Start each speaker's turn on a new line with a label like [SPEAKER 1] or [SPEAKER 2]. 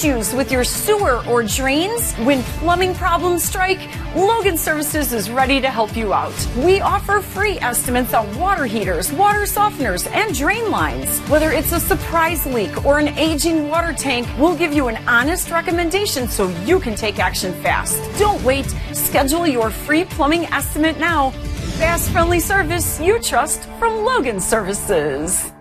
[SPEAKER 1] issues with your sewer or drains? When plumbing problems strike, Logan Services is ready to help you out. We offer free estimates on water heaters, water softeners, and drain lines. Whether it's a surprise leak or an aging water tank, we'll give you an honest recommendation so you can take action fast. Don't wait. Schedule your free plumbing estimate now. Fast, friendly service you trust from Logan Services.